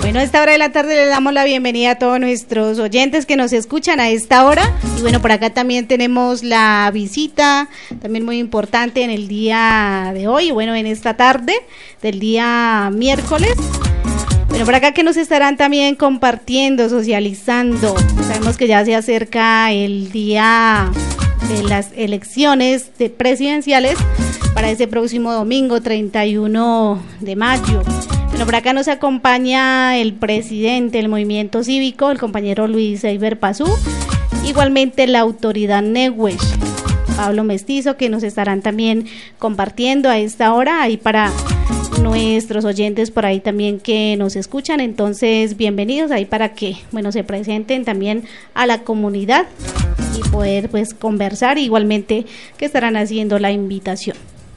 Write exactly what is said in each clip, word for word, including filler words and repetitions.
Bueno, a esta hora de la tarde les damos la bienvenida a todos nuestros oyentes que nos escuchan a esta hora. Y bueno, por acá también tenemos la visita, también muy importante en el día de hoy, bueno, en esta tarde del día miércoles. Bueno, por acá que nos estarán también compartiendo, socializando. Sabemos que ya se acerca el día de las elecciones de presidenciales para ese próximo domingo treinta y uno de mayo. Bueno, por acá nos acompaña el presidente del movimiento cívico, el compañero Luis Eiber Pazú, igualmente la autoridad Nehues, Pablo Mestizo, que nos estarán también compartiendo a esta hora, ahí para nuestros oyentes por ahí también que nos escuchan. Entonces, bienvenidos ahí para que, bueno, se presenten también a la comunidad y poder pues conversar, igualmente que estarán haciendo la invitación.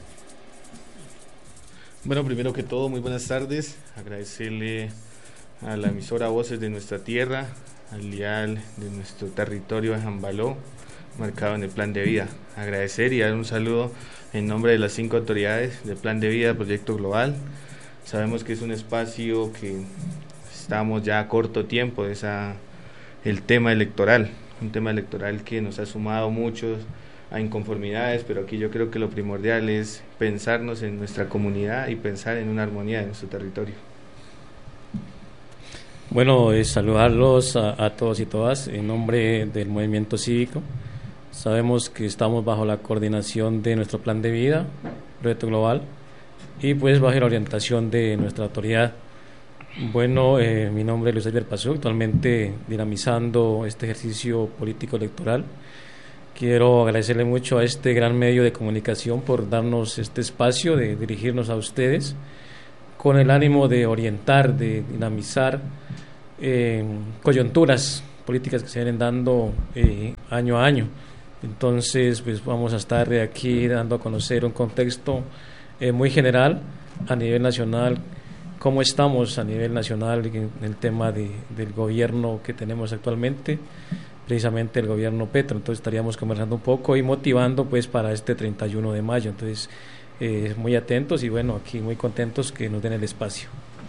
Bueno, primero que todo, muy buenas tardes, agradecerle a la emisora Voces de Nuestra Tierra, al dial de nuestro territorio de Jambaló, marcado en el Plan de Vida. Agradecer y dar un saludo en nombre de las cinco autoridades del Plan de Vida, Proyecto Global. Sabemos que es un espacio que estamos ya a corto tiempo de esa, el tema electoral, un tema electoral que nos ha sumado muchos a inconformidades, pero aquí yo creo que lo primordial es pensarnos en nuestra comunidad y pensar en una armonía de nuestro territorio. Bueno, eh, saludarlos a, a todos y todas en nombre del movimiento cívico. Sabemos que estamos bajo la coordinación de nuestro plan de vida, Proyecto Global, y pues bajo la orientación de nuestra autoridad. Bueno, eh, mi nombre es Luis Eiber Pazú, actualmente dinamizando este ejercicio político electoral. Quiero agradecerle mucho a este gran medio de comunicación por darnos este espacio de dirigirnos a ustedes con el ánimo de orientar, de dinamizar eh, coyunturas políticas que se vienen dando eh, año a año. Entonces, pues vamos a estar aquí dando a conocer un contexto eh, muy general a nivel nacional, cómo estamos a nivel nacional en el tema de, del gobierno que tenemos actualmente, precisamente el gobierno Petro. Entonces estaríamos conversando un poco y motivando pues para este treinta y uno de mayo. Entonces, eh, muy atentos y bueno, aquí muy contentos que nos den el espacio.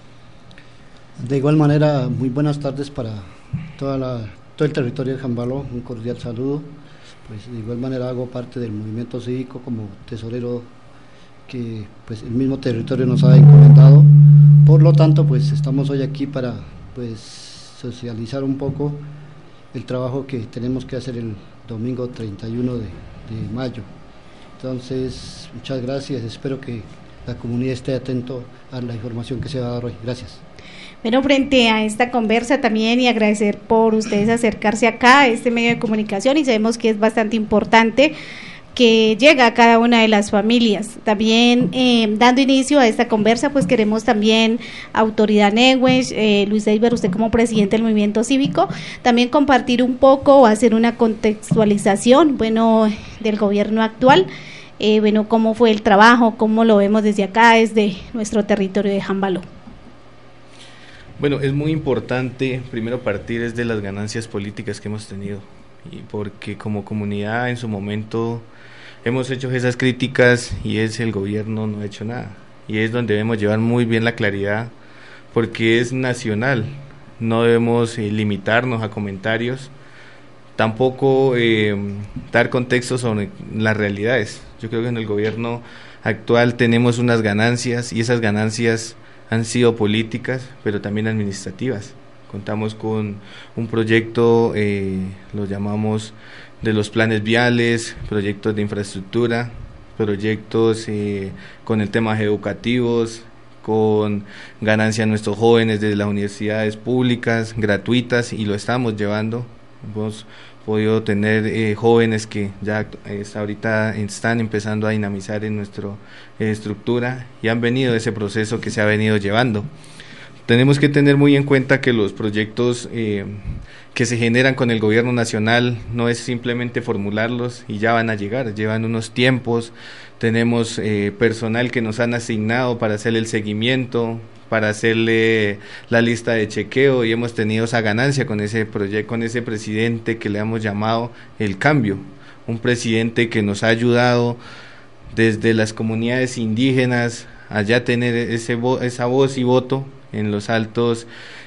De igual manera, muy buenas tardes para toda la, todo el territorio de Jambaló, un cordial saludo. Pues de igual manera hago parte del movimiento cívico como tesorero que pues el mismo territorio nos ha encomendado. Por lo tanto, pues estamos hoy aquí para pues socializar un poco el trabajo que tenemos que hacer el domingo treinta y uno de, de mayo. Entonces, muchas gracias, espero que la comunidad esté atento a la información que se va a dar hoy. Gracias. Bueno, frente a esta conversa también y agradecer por ustedes acercarse acá a este medio de comunicación, y sabemos que es bastante importante que llega a cada una de las familias. También eh, dando inicio a esta conversa, pues queremos también, autoridad Nehues, eh, Luis Eiber, usted como presidente del movimiento cívico, también compartir un poco o hacer una contextualización, bueno, del gobierno actual, eh, bueno, cómo fue el trabajo, cómo lo vemos desde acá, desde nuestro territorio de Jambaló. Bueno, es muy importante primero partir es de las ganancias políticas que hemos tenido, y porque como comunidad en su momento hemos hecho esas críticas y es el gobierno no ha hecho nada, y es donde debemos llevar muy bien la claridad porque es nacional, no debemos eh, limitarnos a comentarios, tampoco eh, dar contexto sobre las realidades. Yo creo que en el gobierno actual tenemos unas ganancias y esas ganancias han sido políticas pero también administrativas. Contamos con un proyecto, eh, lo llamamos de los planes viales, proyectos de infraestructura, proyectos eh, con el temas educativos, con ganancia a nuestros jóvenes desde las universidades públicas, gratuitas, y lo estamos llevando. Hemos podido tener eh, jóvenes que ya eh, ahorita están empezando a dinamizar en nuestra eh, estructura y han venido ese proceso que se ha venido llevando. Tenemos que tener muy en cuenta que los proyectos eh, que se generan con el gobierno nacional no es simplemente formularlos y ya van a llegar, llevan unos tiempos, tenemos eh, personal que nos han asignado para hacer el seguimiento, para hacerle la lista de chequeo, y hemos tenido esa ganancia con ese proyecto, con ese presidente que le hemos llamado el cambio, un presidente que nos ha ayudado desde las comunidades indígenas a ya tener ese vo- esa voz y voto en los altos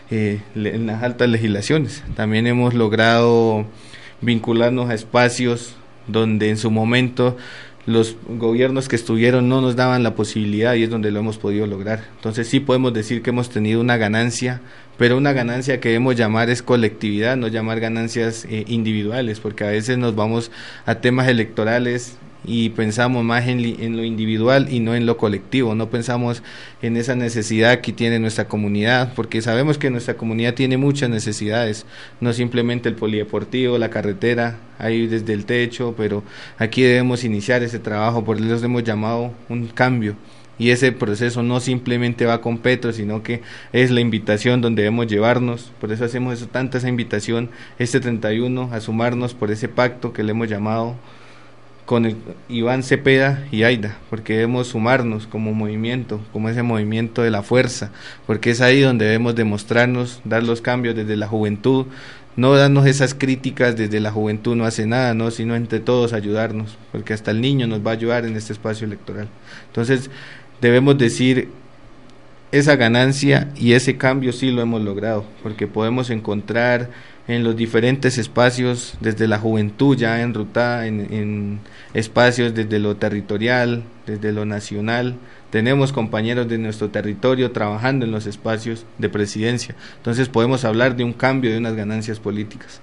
eh, en las altas legislaciones. También hemos logrado vincularnos a espacios donde en su momento los gobiernos que estuvieron no nos daban la posibilidad, y es donde lo hemos podido lograr. Entonces sí podemos decir que hemos tenido una ganancia, pero una ganancia que debemos llamar es colectividad, no llamar ganancias eh, individuales, porque a veces nos vamos a temas electorales y pensamos más en, en lo individual y no en lo colectivo, no pensamos en esa necesidad que tiene nuestra comunidad, porque sabemos que nuestra comunidad tiene muchas necesidades, no simplemente el polideportivo, la carretera, ahí desde el techo, pero aquí debemos iniciar ese trabajo, por eso hemos llamado un cambio, y ese proceso no simplemente va con Petro, sino que es la invitación donde debemos llevarnos, por eso hacemos eso, tanta esa invitación este treinta y uno a sumarnos por ese pacto que le hemos llamado con el Iván Cepeda y Aida, porque debemos sumarnos como movimiento, como ese movimiento de la fuerza, porque es ahí donde debemos demostrarnos, dar los cambios desde la juventud, no darnos esas críticas desde la juventud no hace nada, no, sino entre todos ayudarnos, porque hasta el niño nos va a ayudar en este espacio electoral. Entonces debemos decir, esa ganancia y ese cambio sí lo hemos logrado, porque podemos encontrar en los diferentes espacios, desde la juventud ya enrutada en, en espacios desde lo territorial, desde lo nacional, tenemos compañeros de nuestro territorio trabajando en los espacios de presidencia, entonces podemos hablar de un cambio, de unas ganancias políticas.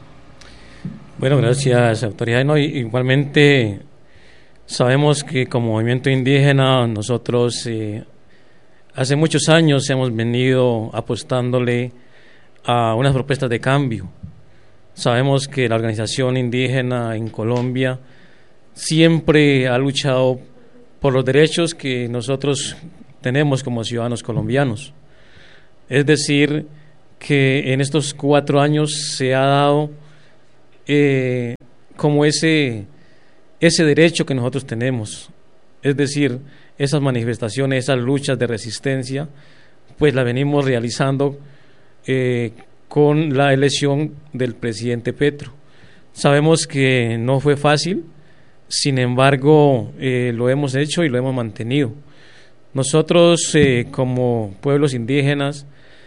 Bueno, gracias, autoridad. No, igualmente sabemos que como movimiento indígena nosotros eh, hace muchos años hemos venido apostándole a unas propuestas de cambio. Sabemos que la organización indígena en Colombia siempre ha luchado por los derechos que nosotros tenemos como ciudadanos colombianos. Es decir, que en estos cuatro años se ha dado eh, como ese, ese derecho que nosotros tenemos. Es decir, esas manifestaciones, esas luchas de resistencia, pues las venimos realizando Eh, con la elección del presidente Petro. Sabemos que no fue fácil, sin embargo eh, lo hemos hecho y lo hemos mantenido. Nosotros eh, como pueblos indígenas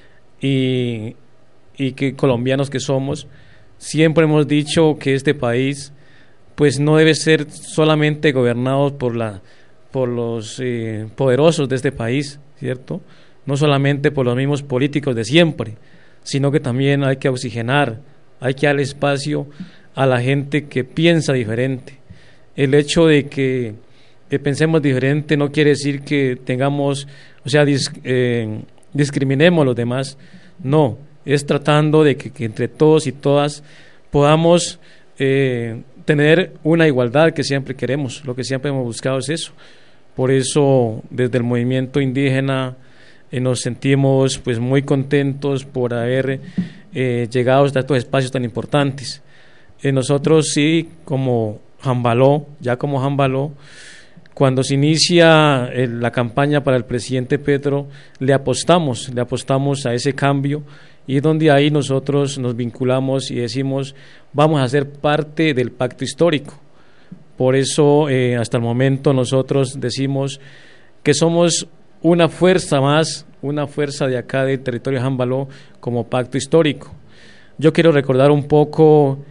y, y que colombianos que somos, siempre hemos dicho que este país pues no debe ser solamente gobernado por, la, por los eh, poderosos de este país, ¿cierto? No solamente por los mismos políticos de siempre, sino que también hay que oxigenar, hay que darle espacio a la gente que piensa diferente. El hecho de que, que pensemos diferente no quiere decir que tengamos, o sea, dis, eh, discriminemos a los demás, no, es tratando de que, que entre todos y todas podamos eh, tener una igualdad que siempre queremos, lo que siempre hemos buscado es eso. Por eso, desde el movimiento indígena, Eh, nos sentimos pues muy contentos por haber eh, llegado hasta estos espacios tan importantes. Eh, nosotros sí, como Jambaló, ya como Jambaló, cuando se inicia eh, la campaña para el presidente Petro, le apostamos, le apostamos a ese cambio, y es donde ahí nosotros nos vinculamos y decimos, vamos a ser parte del pacto histórico. Por eso, eh, hasta el momento nosotros decimos que somos una fuerza más, una fuerza de acá del territorio de Jambaló como pacto histórico. Yo quiero recordar un poco,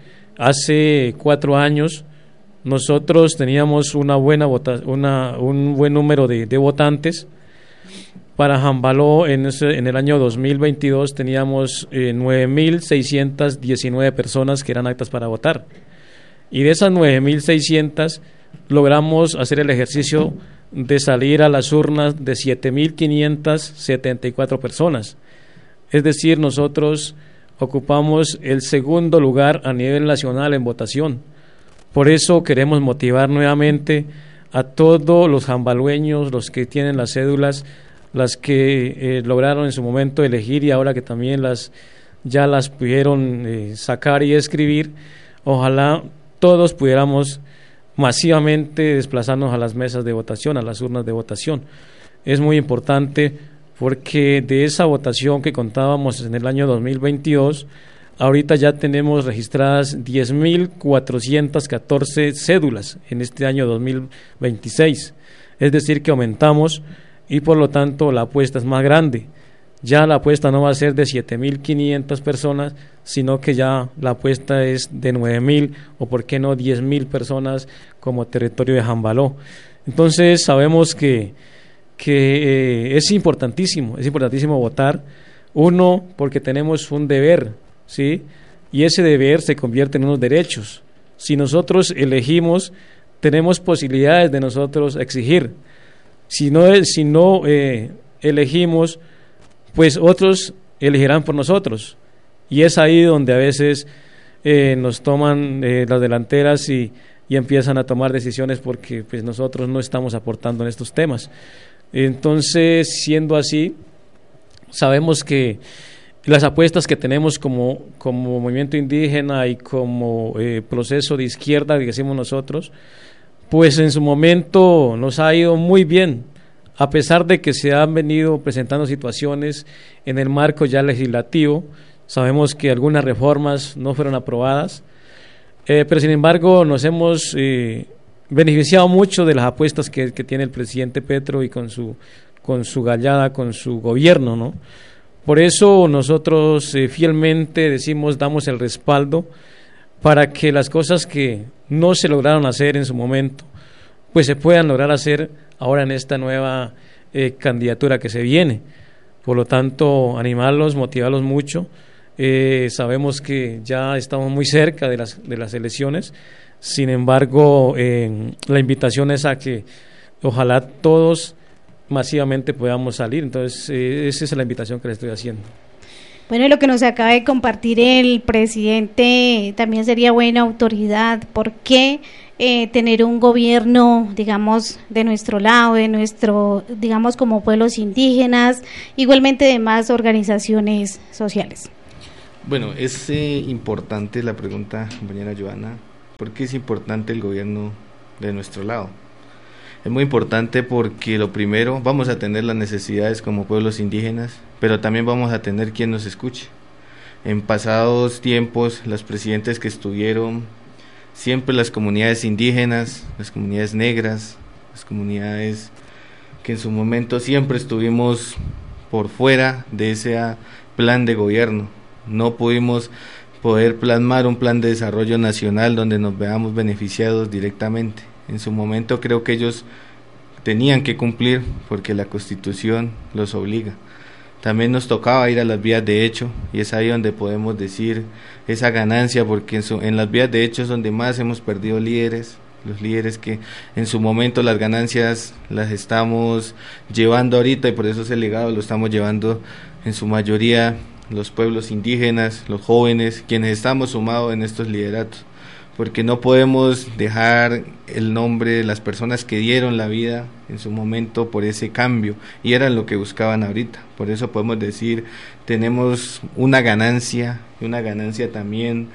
hace cuatro años nosotros teníamos una buena vota, una, un buen número de, de votantes. Para Jambaló en, ese, en el año dos mil veintidós teníamos eh, nueve mil seiscientas diecinueve personas que eran aptas para votar, y de esas nueve mil seiscientas logramos hacer el ejercicio de salir a las urnas de siete mil quinientas setenta y cuatro personas. Es decir, nosotros ocupamos el segundo lugar a nivel nacional en votación. Por eso queremos motivar nuevamente a todos los jambalueños, los que tienen las cédulas, las que eh, lograron en su momento elegir y ahora que también las ya las pudieron eh, sacar y escribir. Ojalá todos pudiéramos masivamente desplazarnos a las mesas de votación, a las urnas de votación. Es muy importante porque de esa votación que contábamos en el año dos mil veintidós, ahorita ya tenemos registradas diez mil cuatrocientas catorce cédulas en este año dos mil veintiséis. Es decir, que aumentamos y por lo tanto la apuesta es más grande. ya la apuesta no va a ser de siete mil quinientas personas, sino que ya la apuesta es de nueve mil o por qué no diez mil personas como territorio de Jambaló. Entonces sabemos que, que eh, es importantísimo, es importantísimo votar, uno porque tenemos un deber, ¿sí? Y ese deber se convierte en unos derechos. Si nosotros elegimos, tenemos posibilidades de nosotros exigir. Si no, si no eh, elegimos, pues otros elegirán por nosotros. Y es ahí donde a veces eh, nos toman eh, las delanteras y, y empiezan a tomar decisiones porque pues nosotros no estamos aportando en estos temas. Entonces, siendo así, sabemos que las apuestas que tenemos como, como movimiento indígena y como eh, proceso de izquierda, que decimos nosotros, pues en su momento nos ha ido muy bien, a pesar de que se han venido presentando situaciones en el marco ya legislativo. Sabemos que algunas reformas no fueron aprobadas, eh, pero sin embargo nos hemos eh, beneficiado mucho de las apuestas que, que tiene el presidente Petro y con su, con su gallada, con su gobierno, ¿no? Por eso nosotros eh, fielmente decimos, damos el respaldo para que las cosas que no se lograron hacer en su momento, pues se puedan lograr hacer ahora en esta nueva eh, candidatura que se viene. Por lo tanto, animarlos, motivarlos mucho. Eh, sabemos que ya estamos muy cerca de las, de las elecciones, sin embargo, eh, la invitación es a que ojalá todos masivamente podamos salir. Entonces, eh, esa es la invitación que le estoy haciendo. Bueno, lo que nos acaba de compartir el presidente también sería buena autoridad. ¿Por qué eh, tener un gobierno, digamos, de nuestro lado, de nuestro, digamos, como pueblos indígenas, igualmente de más organizaciones sociales? Bueno, es eh, importante la pregunta, compañera Joana. ¿Por qué es importante el gobierno de nuestro lado? Es muy importante porque lo primero, vamos a tener las necesidades como pueblos indígenas, pero también vamos a tener quien nos escuche. En pasados tiempos, los presidentes que estuvieron, siempre las comunidades indígenas, las comunidades negras, las comunidades que en su momento siempre estuvimos por fuera de ese plan de gobierno. No pudimos poder plasmar un plan de desarrollo nacional donde nos veamos beneficiados directamente. En su momento creo que ellos tenían que cumplir porque la Constitución los obliga. También nos tocaba ir a las vías de hecho y es ahí donde podemos decir esa ganancia, porque en, su, en las vías de hecho es donde más hemos perdido líderes, los líderes que en su momento las ganancias las estamos llevando ahorita, y por eso ese legado lo estamos llevando en su mayoría los pueblos indígenas, los jóvenes, quienes estamos sumados en estos lideratos, porque no podemos dejar el nombre de las personas que dieron la vida en su momento por ese cambio, y eran lo que buscaban ahorita. Por eso podemos decir, tenemos una ganancia, y una ganancia también,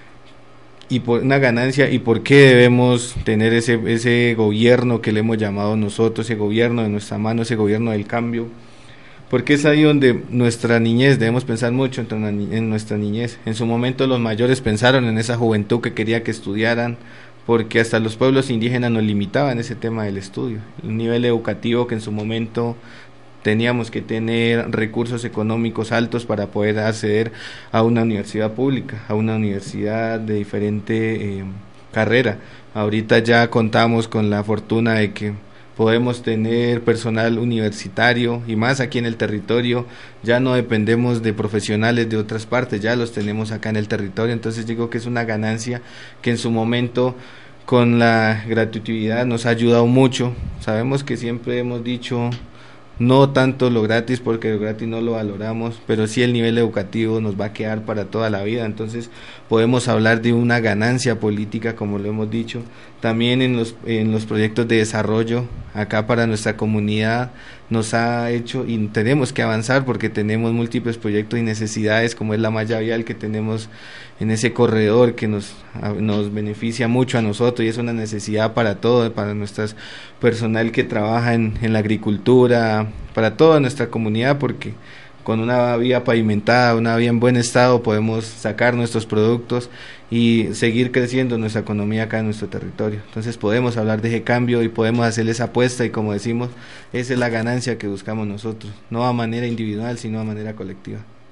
y por una ganancia, y por qué debemos tener ese, ese gobierno que le hemos llamado nosotros, ese gobierno de nuestra mano, ese gobierno del cambio. Porque es ahí donde nuestra niñez, debemos pensar mucho en nuestra niñez. En su momento los mayores pensaron en esa juventud que quería que estudiaran, porque hasta los pueblos indígenas nos limitaban ese tema del estudio. El nivel educativo que en su momento teníamos que tener recursos económicos altos para poder acceder a una universidad pública, a una universidad de diferente eh, carrera. Ahorita ya contamos con la fortuna de que podemos tener personal universitario, y más aquí en el territorio. Ya no dependemos de profesionales de otras partes, ya los tenemos acá en el territorio. Entonces digo que es una ganancia que en su momento con la gratuidad nos ha ayudado mucho. Sabemos que siempre hemos dicho no tanto lo gratis, porque lo gratis no lo valoramos, pero sí el nivel educativo nos va a quedar para toda la vida. Entonces podemos hablar de una ganancia política, como lo hemos dicho. También en los, en los proyectos de desarrollo acá para nuestra comunidad nos ha hecho, y tenemos que avanzar porque tenemos múltiples proyectos y necesidades, como es la malla vial que tenemos en ese corredor que nos, nos beneficia mucho a nosotros, y es una necesidad para todo, para nuestro personal que trabaja en, en la agricultura, para toda nuestra comunidad, porque con una vía pavimentada, una vía en buen estado, podemos sacar nuestros productos y seguir creciendo nuestra economía acá en nuestro territorio. Entonces podemos hablar de ese cambio y podemos hacer esa apuesta, y como decimos, esa es la ganancia que buscamos nosotros, no a manera individual, sino a manera colectiva.